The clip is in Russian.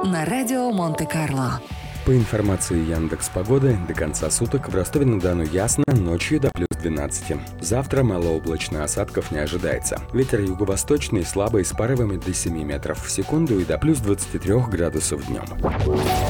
на радио Монте-Карло. По информации Яндекс.Погоды, до конца суток в Ростове-на-Дону ясно, ночью до плюс 12. Завтра малооблачно, осадков не ожидается. Ветер юго-восточный слабый с порывами до 7 метров в секунду и до плюс 23 градусов днем.